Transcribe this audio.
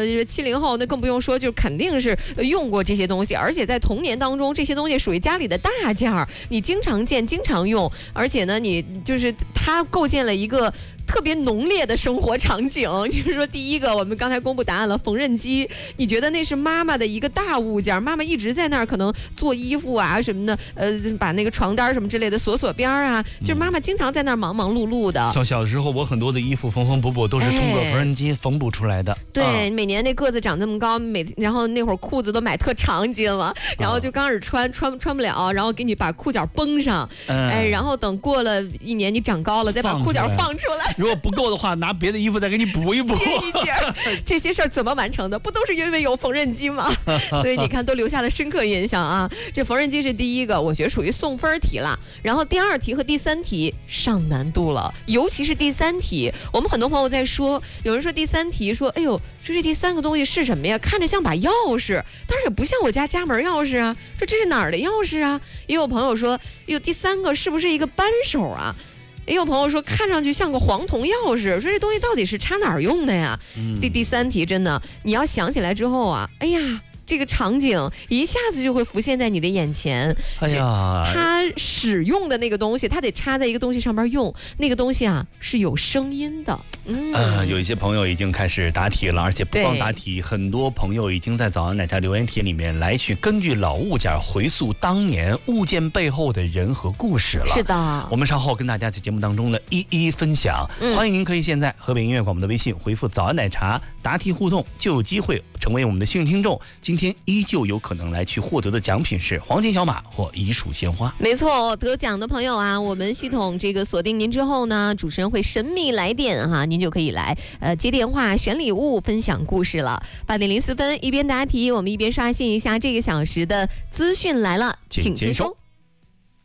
70后那更不用说，就肯定是用过这些东西，而且在童年当中，这些东西属于家里的大件儿，你经常见、经常用，而且呢，你就是它构建了一个特别浓烈的生活场景。就是说，第一个，我们刚才公布答案了，缝纫机，你觉得那是妈妈的一个大物件，妈妈一直在那儿可能做衣服啊什么的，把那个床单什么之类的锁边啊，就是妈妈经常在那儿忙忙碌碌的。 小时候我很多的衣服缝补都是通过缝纫机缝补出来的。 对，每年那个子长这么高，然后那会儿裤子都买特长，你记得吗？然后就刚开始穿不了，然后给你把裤脚绷上，然后等过了1年你长高了，再把裤脚放出来。 如果不够的话，拿别的衣服再给你补一补。 接一截，这些事儿怎么完成的？不都是因为有缝纫机吗？所以你看，都留下了深刻印象啊。这缝纫机是第一个，我觉得属于送分题了。然后第2题和第3题上难度了，尤其是第3题，我们很多朋友在说，有人说第3题说，哎呦，说这第3个东西是什么呀？看着像把钥匙，但是也不像我家门钥匙啊。说这是哪儿的钥匙啊？也有朋友说，哟，第3个是不是一个扳手啊？也有朋友说看上去像个黄铜钥匙，说这东西到底是插哪儿用的呀？第3题真的，你要想起来之后啊，哎呀，这个场景一下子就会浮现在你的眼前。 哎呀， 它使用的那个东西，它得插在一个东西上面用，那个东西啊是有声音的。 有一些朋友已经开始答题了，而且不光答题，很多朋友已经在早安奶茶留言帖里面来去根据老物件回溯当年物件背后的人和故事了。 是的， 我们稍后跟大家在节目当中呢一一分享。欢迎您可以现在河北音乐广播的微信回复早安奶茶答题互动，就有机会成为我们的幸运听众。今天依旧有可能来去获得的奖品是黄金小马或一束鲜花。 没错，得奖的朋友啊，我们系统这个锁定您之后呢，主持人会神秘来电哈，您就可以来接电话选礼物分享故事了。8点04分，一边答题我们一边刷新一下这个小时的资讯来了，请接收。